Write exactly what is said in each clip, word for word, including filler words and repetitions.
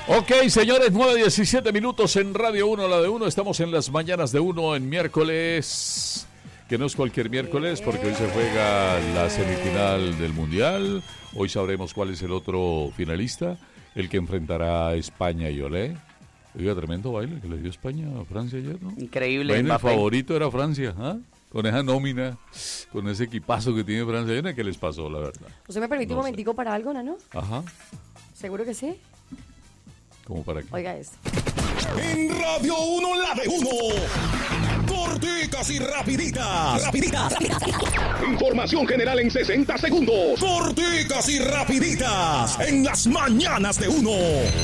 Ok, señores, nueve diecisiete minutos en Radio uno, la de uno. Estamos en las mañanas de uno en miércoles, que no es cualquier miércoles, porque hoy se juega la semifinal del Mundial. Hoy sabremos cuál es el otro finalista, el que enfrentará a España y Olé. Oiga, tremendo baile que le dio España a Francia ayer, ¿no? Increíble. Bueno, el favorito era Francia, ¿ah? Con esa nómina, con ese equipazo que tiene Francia. Yo no sé qué les pasó, la verdad. ¿Usted me permite No un momentico sé. para algo, Nano? Ajá. ¿Seguro que sí? ¿Cómo para qué? Oiga esto. En Radio uno, la de uno. Corticas y rapiditas. Rapiditas. Información general en sesenta segundos. Corticas y rapiditas. En las mañanas de uno.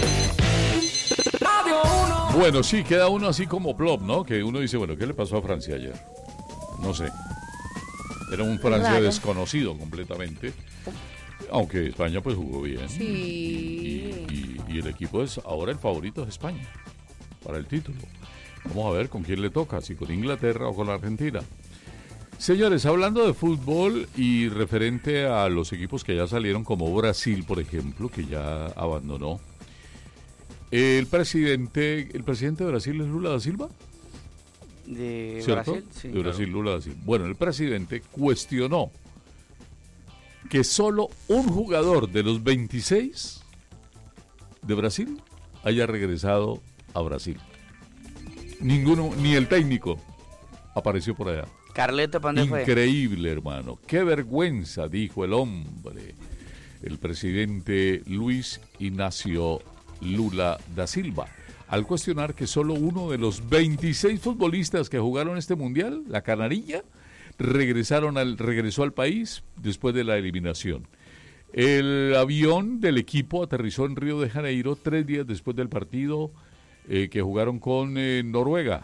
Radio uno. Bueno, sí, queda uno así como plop, ¿no? Que uno dice, bueno, ¿qué le pasó a Francia ayer? No sé. Era un Francia Raro. desconocido completamente. Aunque España pues jugó bien. Sí. Y, y- y el equipo es ahora el favorito es España para el título. Vamos a ver con quién le toca, si con Inglaterra o con la Argentina. Señores, hablando de fútbol y referente a los equipos que ya salieron, como Brasil, por ejemplo, que ya abandonó. El presidente, el presidente de Brasil es Lula da Silva. De ¿Cierto? Brasil, sí. De Brasil, Lula da Silva. Bueno, el presidente cuestionó que solo un jugador de los veintiséis de Brasil haya regresado a Brasil. Ninguno, ni el técnico apareció por allá. Carleto, ¿para dónde fue? Increíble, hermano. Qué vergüenza, dijo el hombre, el presidente Luis Ignacio Lula da Silva, al cuestionar que solo uno de los veintiséis futbolistas que jugaron este mundial, la Canarilla, regresaron al, regresó al país después de la eliminación. El avión del equipo aterrizó en Río de Janeiro tres días después del partido eh, que jugaron con eh, Noruega.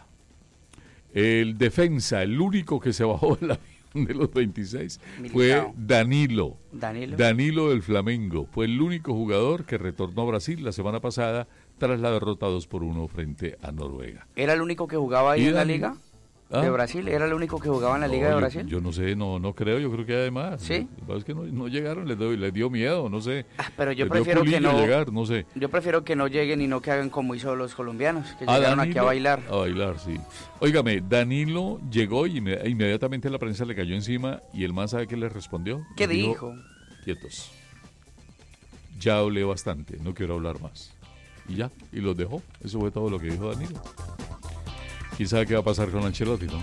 El defensa, el único que se bajó del avión de los veintiséis, fue Militao. Danilo. Danilo. Danilo del Flamengo. Fue el único jugador que retornó a Brasil la semana pasada tras la derrota dos por uno frente a Noruega. ¿Era el único que jugaba ahí ¿Y en la Dan- liga ¿Ah? de Brasil? ¿Era el único que jugaba en la No, liga de yo- Brasil? Yo, no sé, no no creo, yo creo que además. ¿Sí? Lo que pasa es que no, no llegaron, les, doy- les dio miedo, no sé. Ah, pero yo Les dio prefiero que culillo no- llegar, no sé. Yo prefiero que no lleguen y no que hagan como hizo los colombianos, que Ah, llegaron aquí a Danilo- bailar. A bailar, sí. Óigame, Danilo llegó y inme- inmediatamente la prensa le cayó encima y el man, ¿sabe qué le respondió? ¿Qué Le dijo? Quietos. Ya hablé bastante, no quiero hablar más. Y ya, y los dejó. Eso fue todo lo que dijo Danilo. ¿Quién sabe qué va a pasar con Ancelotti, no?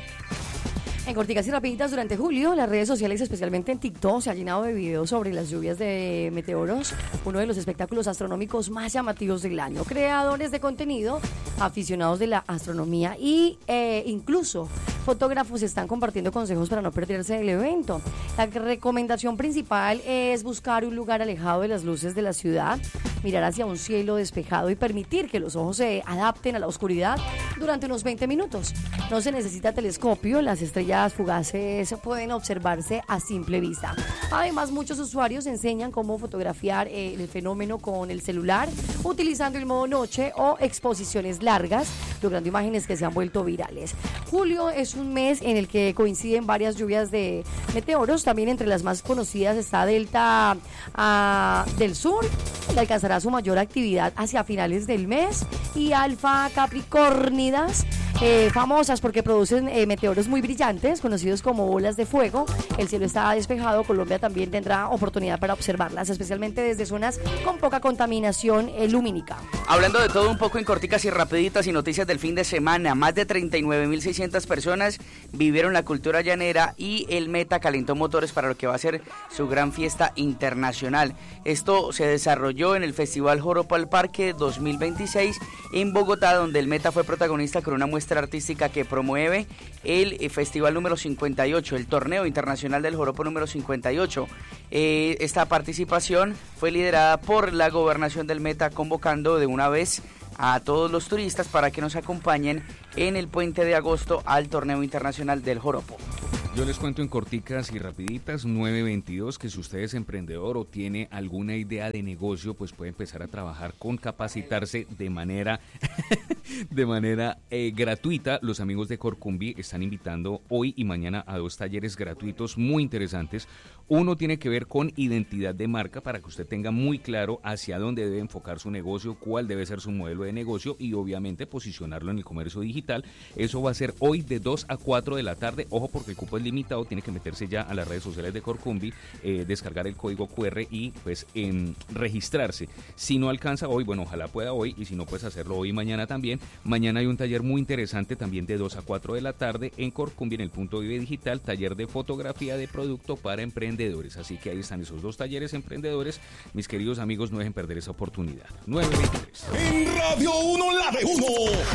En Corticas y Rapiditas, durante julio, las redes sociales, especialmente en TikTok, se ha llenado de videos sobre las lluvias de meteoros, uno de los espectáculos astronómicos más llamativos del año. Creadores de contenido, aficionados de la astronomía y eh, incluso fotógrafos están compartiendo consejos para no perderse el evento. La recomendación principal es buscar un lugar alejado de las luces de la ciudad, mirar hacia un cielo despejado y permitir que los ojos se adapten a la oscuridad durante unos veinte minutos. No se necesita telescopio, las estrellas fugaces pueden observarse a simple vista. Además, muchos usuarios enseñan cómo fotografiar eh, el fenómeno con el celular, utilizando el modo noche o exposiciones largas, logrando imágenes que se han vuelto virales. Julio es un mes en el que coinciden varias lluvias de meteoros. También entre las más conocidas está Delta ah, del Sur, que alcanzará su mayor actividad hacia finales del mes, y Alfa Capricornidas, eh, famosas porque producen eh, meteoros muy brillantes, conocidos como bolas de fuego. El cielo está despejado. Colombia también tendrá oportunidad para observarlas, especialmente desde zonas con poca contaminación eh, lumínica. Hablando de todo un poco en Corticas y Rapiditas y noticias del fin de semana, más de treinta y nueve mil seiscientas personas vivieron la cultura llanera y el Meta calentó motores para lo que va a ser su gran fiesta internacional. Esto se desarrolló en el Festival Joropo al Parque dos mil veintiséis en Bogotá, donde el Meta fue protagonista con una muestra artística que promueve el eh, Festival número cincuenta y ocho, el Torneo Internacional del Joropo número cincuenta y ocho. Eh, esta participación fue liderada por la gobernación del Meta, convocando de una vez a todos los turistas para que nos acompañen en el puente de agosto al Torneo Internacional del Joropo. Yo les cuento en corticas y rapiditas, nueve veintidós, que si usted es emprendedor o tiene alguna idea de negocio, pues puede empezar a trabajar con capacitarse de manera de manera eh, gratuita. Los amigos de Corcumbi están invitando hoy y mañana a dos talleres gratuitos muy interesantes. Uno tiene que ver con identidad de marca para que usted tenga muy claro hacia dónde debe enfocar su negocio, cuál debe ser su modelo de negocio y obviamente posicionarlo en el comercio digital. Eso va a ser hoy de dos a cuatro de la tarde. Ojo, porque el cupo es limitado, tiene que meterse ya a las redes sociales de Corcumbi, eh, descargar el código cu erre y pues eh, registrarse. Si no alcanza hoy, bueno, ojalá pueda hoy, y si no, puedes hacerlo hoy y mañana también. Mañana hay un taller muy interesante también de dos a cuatro de la tarde en Corcumbi, en el Punto Vive Digital, taller de fotografía de producto para emprendedores. Así que ahí están esos dos talleres emprendedores. Mis queridos amigos, no dejen perder esa oportunidad. nueve veintitrés. En Radio uno, la de uno.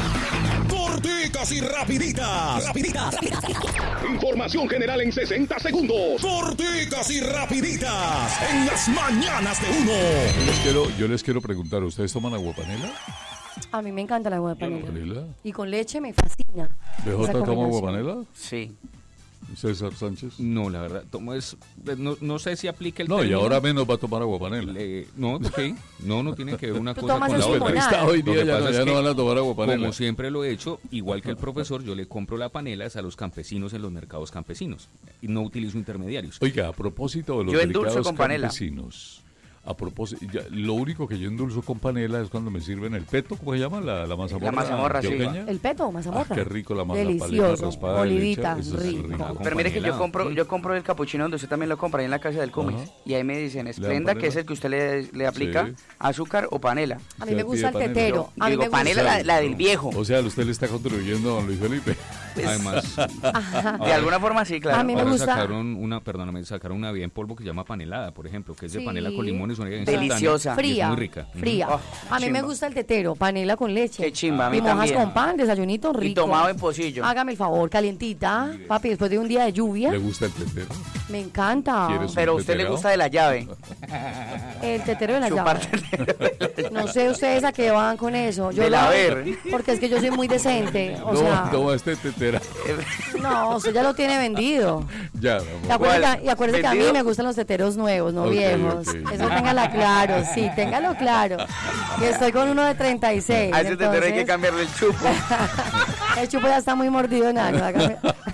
Corticas y rapiditas. Rapiditas. Información general en sesenta segundos. Corticas y rapiditas. En las mañanas de uno. Yo les quiero, yo les quiero preguntar, ¿ustedes toman aguapanela? A mí me encanta la agua de panela. ¿Panela? Y con leche me fascina. ¿B J esa toma combinación. aguapanela? Sí. ¿César Sánchez? No, la verdad, tomo es, no, no sé si aplica el No, y término. ahora menos va a tomar aguapanela. Eh, no, ok, no, no tiene que ver una Tú cosa tomas con la es otra. limonada. Está hoy Lo día que ya, pasa no, es ya que, no van a tomar aguapanela. como siempre lo he hecho, igual que el profesor, yo le compro la panelas a los campesinos en los mercados campesinos y no utilizo intermediarios. Oiga, a propósito de los Yo endulzo delicados con panela. campesinos, a propósito, ya, lo único que yo endulzo con panela es cuando me sirven el peto, ¿cómo se llama? La, la mazamorra. La mazamorra, sí. antioqueña. El peto o mazamorra. Ah, qué rico la mazamorra Delicioso. raspada de leche, Olivita, eso es rico. rico. Con Pero mire que yo panela. compro, yo compro el capuchino donde usted también lo compra, ahí en la casa del Cumis. Ajá. Y ahí me dicen, dan esplenda, que panela? es el que usted le, le aplica Sí. azúcar o panela. A mí Se me gusta el pide panela. tetero. Yo A mí digo, me gusta. panela la, la del viejo. O sea, usted le está contribuyendo a don Luis Felipe. Además, De alguna forma sí, claro. A mí me ahora gusta- sacaron una, perdóname, sacaron una bebida en polvo que se llama panelada, por ejemplo, que es de Sí. panela con limón y su instantánea. Deliciosa. y es Fría. muy rica. Fría. Oh, a mí me chimba. gusta el tetero, panela con leche. Qué chimba, a mí y mojas también. con pan, desayunito rico. Y tomado en pocillo. Hágame el favor, calientita, papi, después de un día de lluvia. ¿Le gusta el tetero? Me encanta. ¿Quieres? Pero a usted le ¿Teterao? gusta de la llave. El tetero de la Chupar llave. No sé ustedes a qué van con eso. Yo Del lo hago haber. porque es que yo soy muy decente. O no, sea, toma este tetera. no, usted ya lo tiene vendido. Ya, mi Y amor. acuérdese, ¿Cuál? que, y acuérdese que a mí ¿Vendido? me gustan los teteros nuevos, no Ok, viejos. ok. Eso téngalo claro, sí, téngalo claro. Y estoy con uno de treinta y seis. A ese tetero hay que entonces, cambiarle el chupo. el chupo ya está muy mordido, nano. hágame-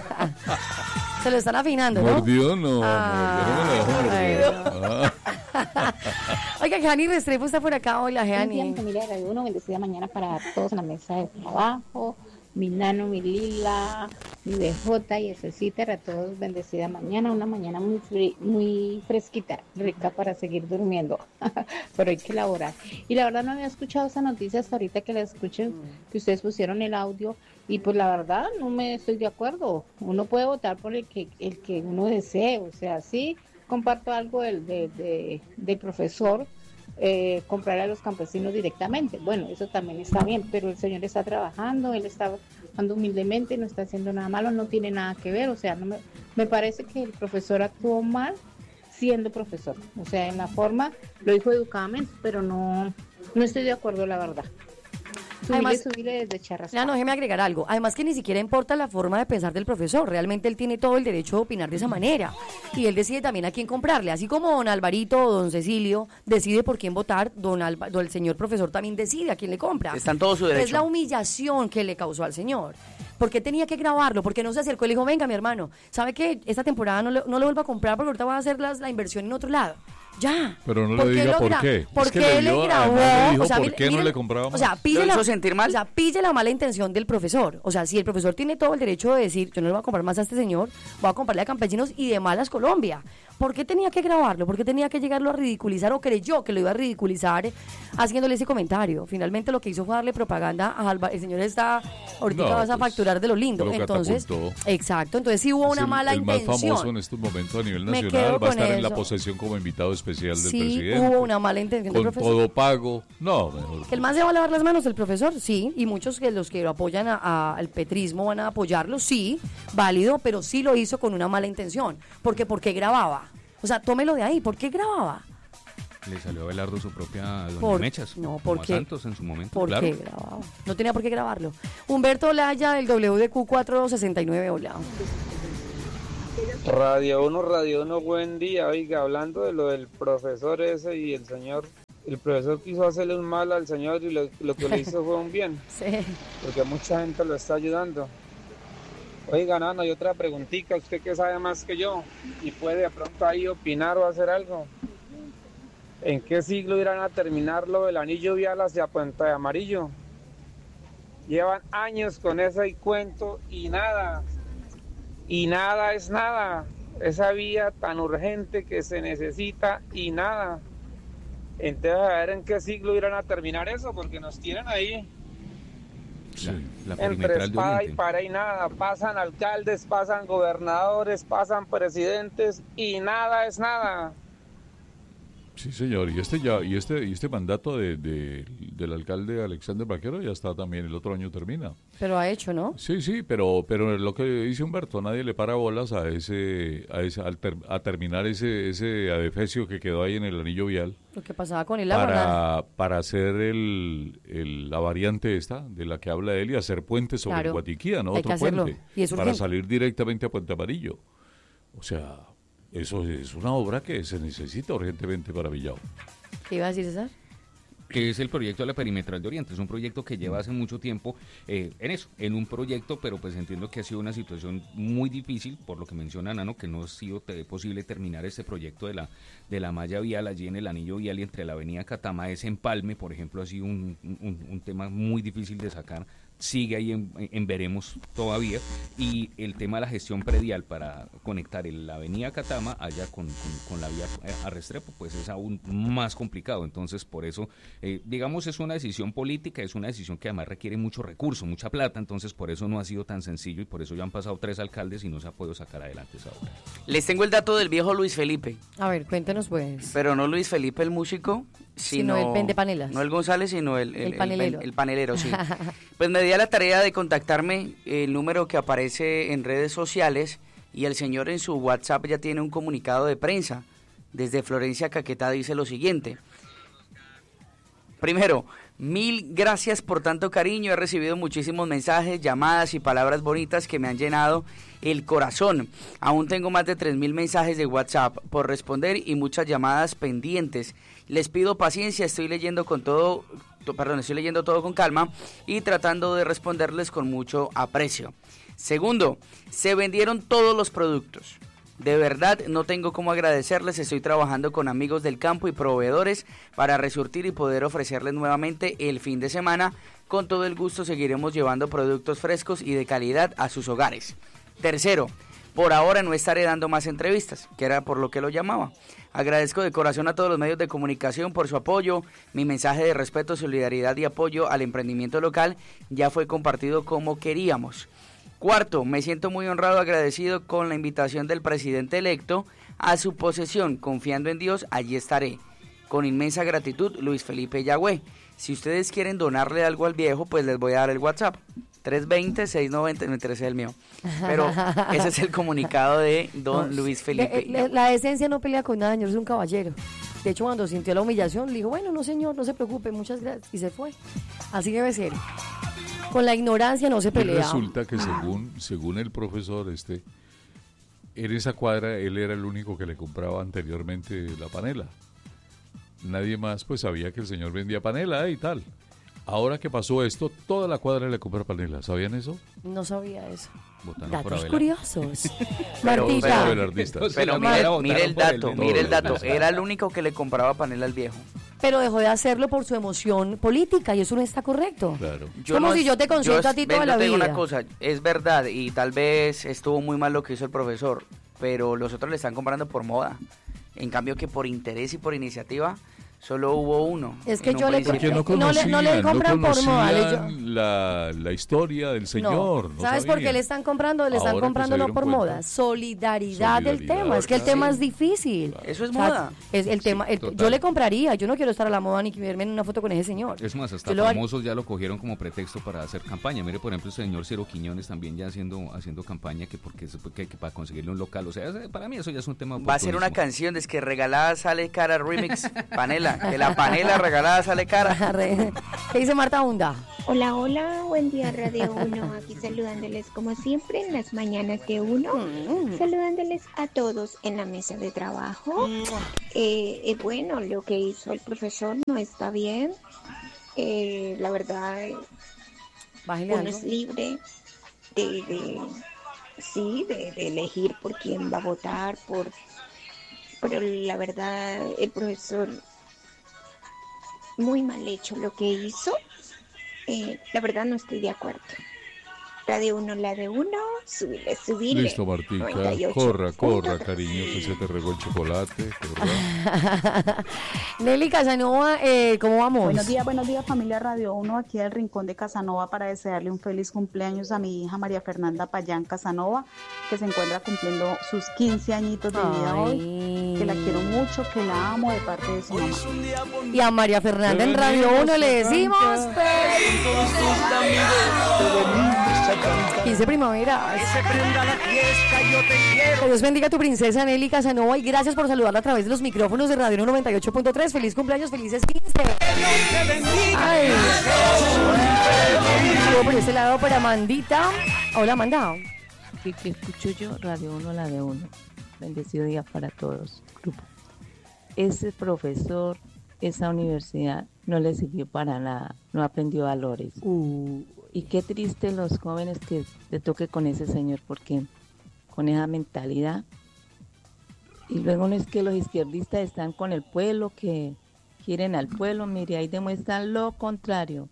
Se lo están afinando, ¿no? ¿Mordió? No, Ah, mordió, no me lo dejó morder. Ah. Oiga, Jani Restrepo está por acá hoy, la Buenos días, mi Jani. familia de Radio uno, bendecida mañana para todos en la mesa de trabajo, mi nano, mi Lila, mi B J y Cecita, a todos bendecida mañana, una mañana muy fri- muy fresquita, rica para seguir durmiendo, pero hay que elaborar. Y la verdad no había escuchado esa noticia hasta ahorita que la escuchen, que ustedes pusieron el audio, y pues la verdad no me estoy de acuerdo. Uno puede votar por el que, el que uno desee, o sea, sí comparto algo del, de- de- del profesor, eh, comprar a los campesinos directamente. Bueno, eso también está bien, pero el señor está trabajando, él está trabajando humildemente, no está haciendo nada malo, no tiene nada que ver, o sea, no me, me parece que el profesor actuó mal siendo profesor, o sea, en la forma, lo dijo educadamente, pero no, no estoy de acuerdo, la verdad. Subirle, Además- subirle desde charrasco. Ya no, déjeme agregar algo. Además que ni siquiera importa la forma de pensar del profesor. Realmente él tiene todo el derecho de opinar de esa manera. Y él decide también a quién comprarle. Así como don Alvarito o don Cecilio decide por quién votar, don, Alba- don el señor profesor también decide a quién le compra. Está en todo su Es la derecho. humillación que le causó al señor. ¿Por qué tenía que grabarlo? Porque no se acercó y le dijo, venga, mi hermano, ¿sabe qué? Esta temporada no le, no le vuelvo a comprar porque ahorita voy a hacer las- la inversión en otro lado. Ya. Pero no ¿Por le qué diga lo por gra- qué. Es Porque que le él le dio- grabó. además le dijo o sea, por mire- qué no miren- le compraba O sea, más. pille ¿Lo la, hizo sentir mal? O sea, pille la mala intención del profesor. O sea, si el profesor tiene todo el derecho de decir, yo no le voy a comprar más a este señor, voy a comprarle a campesinos y de malas Colombia. ¿Por qué tenía que grabarlo? ¿Por qué tenía que llegarlo a ridiculizar o creyó que lo iba a ridiculizar haciéndole ese comentario? Finalmente lo que hizo fue darle propaganda a Alba. El señor está, ahorita No, vas a pues, facturar de lo lindo. lo entonces, catapultó. exacto. Entonces sí hubo Es una el, mala el más intención. famoso en estos momentos a nivel Me nacional. quedo Va a con estar en la eso. posesión como invitado especial del Sí, presidente. hubo una mala intención del Con profesor. todo pago. No, mejor. Que el más se va a lavar las manos, el profesor, sí, y muchos que los que lo apoyan a- a- al petrismo van a apoyarlo, sí, válido, pero sí lo hizo con una mala intención, porque ¿por qué grababa? O sea, tómelo de ahí, ¿por qué grababa? Le salió a Belardo su propia Doña Por- Mechas. no, como ¿por a qué? Santos en su momento, ¿Por claro. qué grababa? No tenía por qué grabarlo. Humberto Laya, del W D Q cuatrocientos sesenta y nueve, hola. Radio uno, Radio uno, buen día. Oiga, hablando de lo del profesor ese y el señor, el profesor quiso hacerle un mal al señor y lo, lo que le hizo fue un bien, Sí. porque mucha gente lo está ayudando. Oiga, no, no, y otra preguntita, usted que sabe más que yo y puede de pronto ahí opinar o hacer algo. ¿En qué siglo irán a terminar lo del anillo vial hacia Puente de Amarillo? Llevan años con ese cuento y nada, y nada es nada. Esa vía tan urgente que se necesita y nada. Entonces a ver en qué siglo irán a terminar eso, porque nos tienen ahí. Sí, la Entre perimetral de espada y Oriente. pared y nada, pasan alcaldes, pasan gobernadores, pasan presidentes y nada es nada. Sí, señor, y este ya y este y este mandato de, de- del alcalde Alexander Vaquero ya está también, el otro año termina. Pero ha hecho, ¿no? Sí, sí, pero pero lo que dice Humberto, nadie le para bolas a ese a ese al ter- a terminar ese ese adefesio que quedó ahí en el anillo vial Lo que pasaba con el agua. nada. para para hacer el, el- la variante esta de la que habla él y hacer puentes sobre Claro, el Guatiquía, ¿no? hay que Otro hacerlo, puente y es para urgente. salir directamente a Puente Amarillo. O sea, eso es una obra que se necesita urgentemente para Villao. ¿Qué iba a decir, César? Que es el proyecto de la perimetral de Oriente. Es un proyecto que lleva hace mucho tiempo eh, en eso, en un proyecto, pero pues entiendo que ha sido una situación muy difícil, por lo que menciona Nano, que no ha sido te- posible terminar este proyecto de la de la malla vial allí en el anillo vial y entre la avenida Catama, ese empalme, por ejemplo, ha sido un, un, un tema muy difícil de sacar. Sigue ahí en, en veremos todavía, y el tema de la gestión predial para conectar el- la avenida Catama allá con, con, con la vía eh, a Restrepo, pues es aún más complicado. Entonces, por eso, eh, digamos, es una decisión política, es una decisión que además requiere mucho recurso, mucha plata, entonces por eso no ha sido tan sencillo y por eso ya han pasado tres alcaldes y no se ha podido sacar adelante esa obra. Les tengo el dato del viejo Luis Felipe, A ver, cuéntenos pues. pero no Luis Felipe el músico, sino, Sino el vendepanelas. No el González, sino el, El panelero. El, panelero, sí. Pues me di a la tarea de contactarme, el número que aparece en redes sociales, y el señor en su WhatsApp ya tiene un comunicado de prensa. Desde Florencia Caquetá dice lo siguiente. Primero, mil gracias por tanto cariño. He recibido muchísimos mensajes, llamadas y palabras bonitas que me han llenado el corazón. Aún tengo más de tres mil mensajes de WhatsApp por responder y muchas llamadas pendientes. Les pido paciencia, estoy leyendo con todo, to- perdón, estoy leyendo todo con calma y tratando de responderles con mucho aprecio. Segundo, se vendieron todos los productos. De verdad, no tengo cómo agradecerles. Estoy trabajando con amigos del campo y proveedores para resurtir y poder ofrecerles nuevamente el fin de semana. Con todo el gusto seguiremos llevando productos frescos y de calidad a sus hogares. Tercero, por ahora no estaré dando más entrevistas, que era por lo que lo llamaba. Agradezco de corazón a todos los medios de comunicación por su apoyo. Mi mensaje de respeto, solidaridad y apoyo al emprendimiento local ya fue compartido como queríamos. Cuarto, me siento muy honrado, agradecido con la invitación del presidente electo a su posesión. Confiando en Dios, allí estaré. Con inmensa gratitud, Luis Felipe Yagüe. Si ustedes quieren donarle algo al viejo, pues les voy a dar el WhatsApp. tres veinte, seiscientos noventa, me interesa el mío. Pero ese es el comunicado de don No, Luis Felipe. le- le- la decencia no pelea con nada, señor, es un caballero. De hecho, cuando sintió la humillación, le dijo, bueno, no señor, no se preocupe, muchas gracias. Y se fue. Así debe ser. Con la ignorancia no se Y pelea. resulta que según según el profesor este, en esa cuadra él era el único que le compraba anteriormente la panela. Nadie más pues sabía que el señor vendía panela eh, y tal. Ahora que pasó esto, toda la cuadra le compra panela. ¿Sabían eso? No sabía eso. Votaron por Datos Abelardo. curiosos. Pero- Martita, pero- Abelardistas. Pero La mire, madera mire el votaron por el dato, vendedor. mire el dato. Todos los Era el único que le compraba panela al viejo. pero dejó de hacerlo por su emoción política y eso no está correcto. Claro. Como si yo te consiento a ti toda ven, la yo te digo vida. una cosa, es verdad y tal vez estuvo muy mal lo que hizo el profesor, pero los otros le están comprando por moda. En cambio que por interés y por iniciativa solo hubo uno. Es que en un yo le- Porque principio. no No le- conocían, no le compran por moda, le- conocían la, la historia del señor. no ¿Sabes por qué sabían. le están comprando? Le están Ahora que comprando se no dieron por cuenta. moda. Solidaridad, del Solidaridad, tema. Es que el claro. tema es difícil. Eso es O sea, moda. Es el tema. el- total. yo le compraría. Yo no quiero estar a la moda ni verme en una foto con ese señor. Es más, hasta Yo lo haría- famosos ya lo cogieron como pretexto para hacer campaña. Mire, por ejemplo, el señor Ciro Quiñones también ya haciendo haciendo campaña que porque se- que, que para conseguirle un local. O sea, ese- para mí eso ya es un tema Va a ser una oportunismo. canción de que regalada sale cara remix panela, que la panela regalada sale cara. ¿Qué dice Marta Hunda? Hola, hola, buen día Radio uno, aquí saludándoles como siempre en las mañanas de uno, saludándoles a todos en la mesa de trabajo. Eh, eh, bueno, lo que hizo el profesor no está bien, Eh, la verdad Bájale uno algo. es libre de, de, sí, de, de elegir por quién va a votar, por, pero la verdad, el profesor, muy mal hecho lo que hizo, eh, la verdad no estoy de acuerdo. Radio uno, la de uno, subile, subile. Listo, Martica, noventa y ocho corra, corra, punto cariño, que se te regó el chocolate, corra. Nelly Casanova, eh, ¿cómo vamos? Buenos días, buenos días familia Radio uno, aquí del Rincón de Casanova para desearle un feliz cumpleaños a mi hija María Fernanda Payán Casanova, que se encuentra cumpliendo sus quince añitos de vida Ay. hoy, que la quiero mucho, que la amo de parte de su mamá. Y a María Fernanda en Radio uno le decimos quince primaveras. Que Dios bendiga a tu princesa Nelly Casanova y gracias por saludarla a través de los micrófonos de Radio uno noventa y ocho punto tres. Feliz cumpleaños, felices quince. Ay. Luego por este lado para Amandita. Hola, Amanda. ¿Qué, qué escucho yo? Radio uno, la de uno. Bendecido día para todos. Grupo. Ese profesor, esa universidad no le sirvió para nada. No aprendió valores. Uh. Y qué triste los jóvenes que te toque con ese señor, porque con esa mentalidad. Y luego no es que los izquierdistas están con el pueblo, que quieren al pueblo, mire, ahí demuestran lo contrario.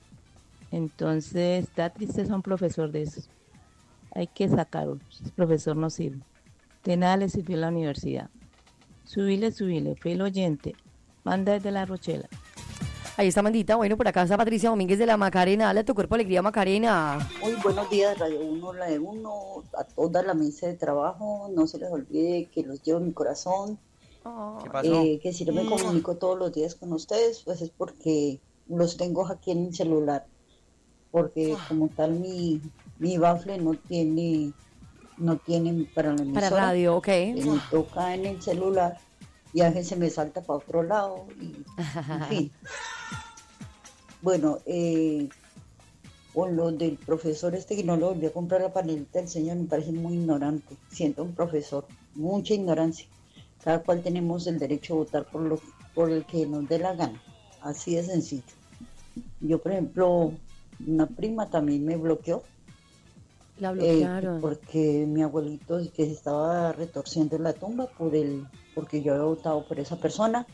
Entonces está triste ser un profesor de esos. Hay que sacarlo, ese profesor no sirve. De nada le sirvió la universidad. Subile, subile, fiel oyente, manda desde La Rochela. Ahí está Mandita. Bueno, por acá está Patricia Domínguez de la Macarena. Dale a tu cuerpo alegría, Macarena. Muy buenos días, Radio uno, la de uno, a toda la mesa de trabajo. No se les olvide que los llevo en mi corazón. ¿Qué pasó? Eh, que si no me comunico todos los días con ustedes, pues es porque los tengo aquí en el celular. Porque como tal mi, mi bafle no tiene, no tiene para la emisora. Para radio, ok. Eh, me toca en el celular y a veces me salta para otro lado. Y, en fin. Bueno, eh, con lo del profesor este que no le volvió a comprar la panelita del señor, me parece muy ignorante. Siento un profesor, mucha ignorancia. Cada cual tenemos el derecho a votar por lo por el que nos dé la gana. Así de sencillo. Yo, por ejemplo, una prima también me bloqueó. La bloquearon. Eh, porque mi abuelito que se estaba retorciendo en la tumba por el, porque yo había votado por esa persona.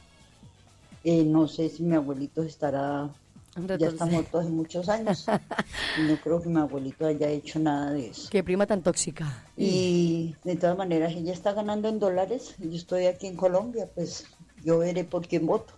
Eh, no sé si mi abuelito estará... Ya está muerto hace muchos años y no creo que mi abuelito haya hecho nada de eso. Qué prima tan tóxica. Y de todas maneras ella está ganando en dólares, yo estoy aquí en Colombia, pues yo veré por quién voto.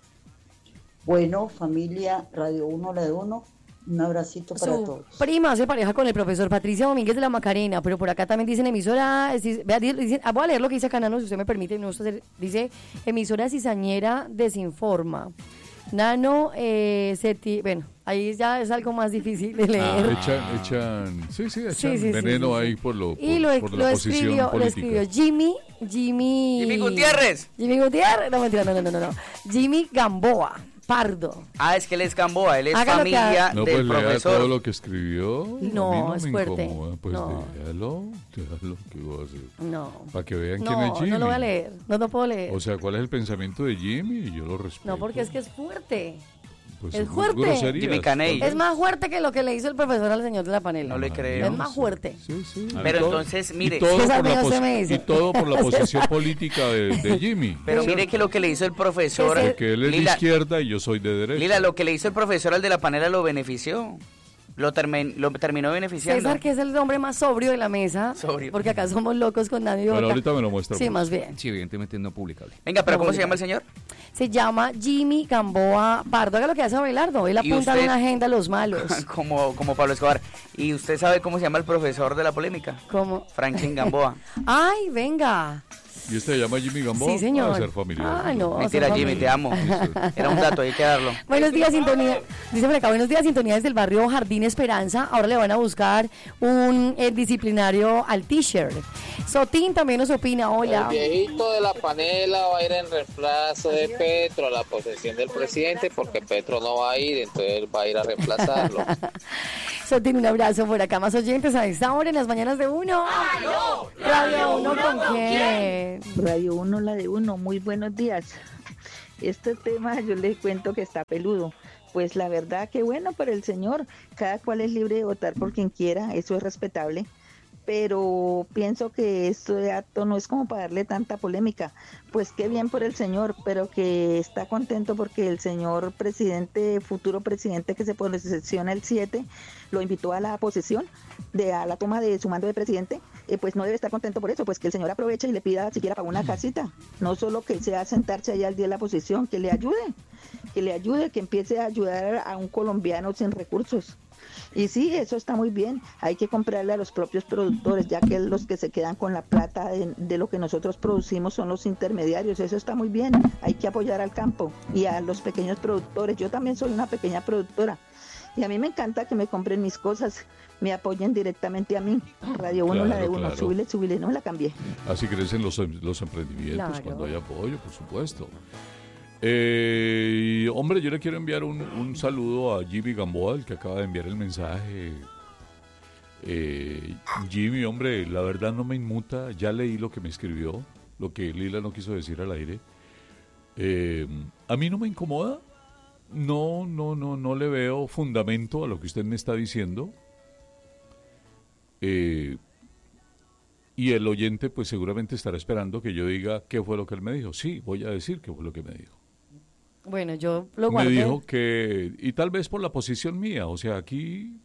Bueno, familia Radio uno, la de uno, un abracito para Su todos. prima se pareja con el profesor Patricia Domínguez de la Macarena, pero por acá también dicen emisora, es- vea, dicen- ah, voy a leer lo que dice acá, Nano, si usted me permite, no gusta hacer- dice emisora cizañera desinforma. Nano, eh, seti- bueno, ahí ya es algo más difícil de leer. Ah, echan, echan, sí, sí, echan Sí, sí, sí, veneno sí, sí. ahí por lo por, Y lo, por lo la posición escribió, lo política. escribió Jimmy, Jimmy... Jimmy Gutiérrez. Jimmy Gutiérrez, no mentira, no, no, no, no, no. Jimmy Gamboa, Pardo. Ah, es que él es Gamboa, él es Haga lo que familia haga. No, pues del lea profesor. todo lo que escribió. A mí No, no es me fuerte. incomoda. Pues No. déjalo, déjalo, ¿qué voy a hacer? No. Para que vean quién es No, Jimmy. no lo voy a leer, no lo puedo leer. O sea, ¿cuál es el pensamiento de Jimmy? Y yo lo respeto. No, porque es que es fuerte. Pues es son fuerte. groserías, Jimmy Caney. tal Es vez. más fuerte que lo que le hizo el profesor al señor de la panela. No le creo. Es más fuerte. Sí, sí. Pero Y todo- entonces, mire. Y todo, César por la, Mío, usted pos- me dice. y todo por la posición política de, de Jimmy. Pero mire que lo que le hizo el profesor... Porque él es de Lila, izquierda y yo soy de derecha. Lila, lo que le hizo el profesor al de la panela lo benefició. Lo, termen- lo terminó beneficiando. César, que es el hombre más sobrio de la mesa. Sobrio. Porque acá somos locos con nadie. Bueno, vota. ahorita me lo muestra. Sí, pues. más bien. Sí, evidentemente no publicable. Venga, pero No, ¿cómo se Bolívar. llama el señor? Se llama Jimmy Gamboa Pardo. Haga lo que hace Abelardo. Él ¿Y apunta en usted? una agenda a los malos. como, como Pablo Escobar. ¿Y usted sabe cómo se llama el profesor de la polémica? ¿Cómo? Franklin Gamboa. Ay, venga. ¿Y este se llama Jimmy Gamboa? Sí, señor. Va a ser familiar. Ah, no. Mentira, son Jimmy, te familia. amo. Era un dato, hay que darlo. Buenos días, sintonía. Dice por acá, buenos días, sintonía desde el barrio Jardín Esperanza. Ahora le van a buscar un eh, disciplinario al t-shirt. Sotín también nos opina, hola. El viejito de la panela va a ir en reemplazo de Petro a la posesión del presidente porque Petro no va a ir, entonces él va a ir a reemplazarlo. Sotín, un abrazo por acá. Más oyentes a esta hora en las mañanas de uno. Radio uno, ¿con quién? Radio uno, la de uno, muy buenos días. Este tema yo les cuento que está peludo. Pues la verdad que bueno para el señor, cada cual es libre de votar por quien quiera, eso es respetable. pero pienso que este acto no es como para darle tanta polémica. Pues qué bien por el señor, pero que está contento porque el señor presidente, futuro presidente que se posesiona el siete, lo invitó a la posesión, de a la toma de su mando de presidente, eh, pues no debe estar contento por eso, pues que el señor aproveche y le pida siquiera para una casita, no solo que sea sentarse allá al día de la posesión, que le ayude, que le ayude, que empiece a ayudar a un colombiano sin recursos. Y sí, eso está muy bien, hay que comprarle a los propios productores, ya que los que se quedan con la plata de, de lo que nosotros producimos son los intermediarios, eso está muy bien, hay que apoyar al campo y a los pequeños productores. Yo también soy una pequeña productora y a mí me encanta que me compren mis cosas, me apoyen directamente a mí. Radio uno, Claro, la de uno, claro. súbile, súbile, no me la cambié. Así crecen los, em- los emprendimientos Claro. cuando hay apoyo, por supuesto. Eh, hombre, yo le quiero enviar un, un saludo a Jimmy Gamboa, el que acaba de enviar el mensaje. Eh, Jimmy, hombre, la verdad no me inmuta, ya leí lo que me escribió, lo que Lila no quiso decir al aire. Eh, a mí no me incomoda, no, no, no, no le veo fundamento a lo que usted me está diciendo. Eh, y el oyente pues seguramente estará esperando que yo diga qué fue lo que él me dijo. Sí, voy a decir qué fue lo que me dijo. Bueno, yo lo Me guardé. dijo que, y tal vez por la posición mía, o sea, aquí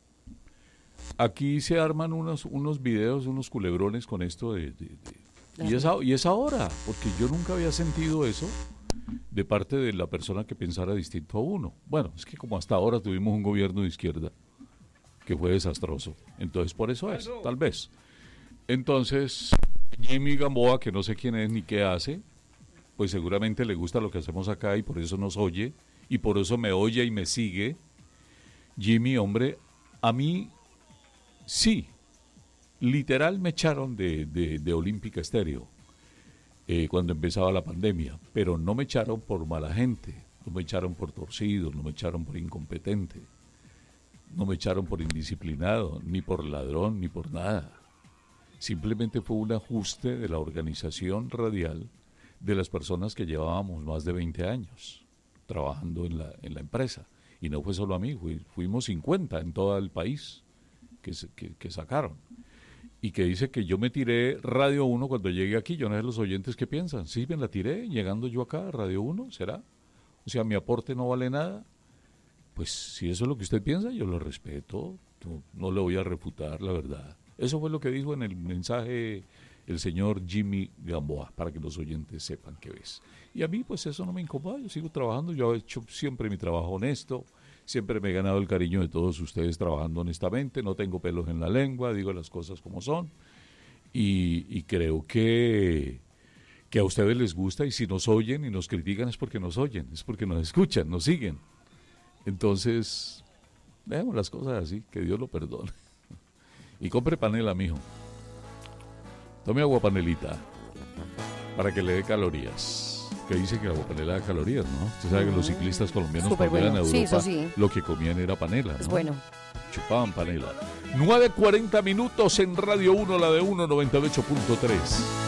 aquí se arman unos unos videos, unos culebrones con esto de... de- de- y, es, a- y es ahora, porque yo nunca había sentido eso de parte de la persona que pensara distinto a uno. Bueno, es que como hasta ahora tuvimos un gobierno de izquierda que fue desastroso, entonces por eso es, tal vez. Entonces, Jimmy Gamboa, que no sé quién es ni qué hace, pues seguramente le gusta lo que hacemos acá y por eso nos oye, y por eso me oye y me sigue. Jimmy, hombre, a mí sí, literal me echaron de, de, de Olímpica Estéreo eh, cuando empezaba la pandemia, pero no me echaron por mala gente, no me echaron por torcido, no me echaron por incompetente, no me echaron por indisciplinado, ni por ladrón, ni por nada. Simplemente fue un ajuste de la organización radial de las personas que llevábamos más de veinte años trabajando en la, en la empresa. Y no fue solo a mí, fui- fuimos cincuenta en todo el país que, se- que, que sacaron. Y que dice que yo me tiré Radio uno cuando llegué aquí. Yo no sé los oyentes qué piensan. Sí, me la tiré llegando yo acá a Radio uno, ¿será? O sea, mi aporte no vale nada. Pues si eso es lo que usted piensa, yo lo respeto. No, no le voy a refutar, la verdad. Eso fue lo que dijo en el mensaje el señor Jimmy Gamboa, para que los oyentes sepan qué ves. Y a mí, pues eso no me incomoda, yo sigo trabajando, yo he hecho siempre mi trabajo honesto, siempre me he ganado el cariño de todos ustedes trabajando honestamente, no tengo pelos en la lengua, digo las cosas como son, y, y creo que, que a ustedes les gusta, y si nos oyen y nos critican es porque nos oyen, es porque nos escuchan, nos siguen. Entonces, dejemos las cosas así, que Dios lo perdone. Y compre panela, mijo. Tome agua panelita para que le dé calorías. Que dice que la agua panela da calorías, ¿no? Usted sabe que los ciclistas colombianos Súper cuando eran a bueno. Sí, Europa eso sí. lo que comían era panela, ¿no? Es bueno. Chupaban panela. nueve cuarenta minutos en Radio uno, la de uno noventa y ocho punto tres.